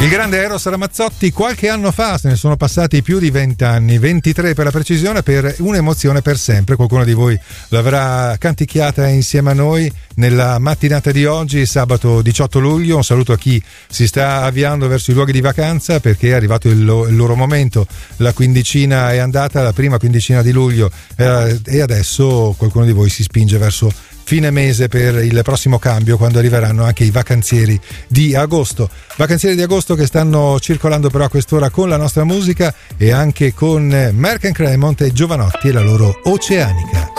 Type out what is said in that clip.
Il grande Eros Ramazzotti qualche anno fa, se ne sono passati più di 20 anni, 23 per la precisione, per un'emozione per sempre. Qualcuno di voi l'avrà canticchiata insieme a noi nella mattinata di oggi, sabato 18 luglio. Un saluto a chi si sta avviando verso i luoghi di vacanza, perché è arrivato il loro momento. La quindicina è andata, la prima quindicina di luglio, e adesso qualcuno di voi si spinge verso fine mese per il prossimo cambio, quando arriveranno anche i vacanzieri di agosto. Vacanzieri di agosto che stanno circolando però a quest'ora con la nostra musica e anche con Merck & Cremont e Giovanotti e la loro Oceanica.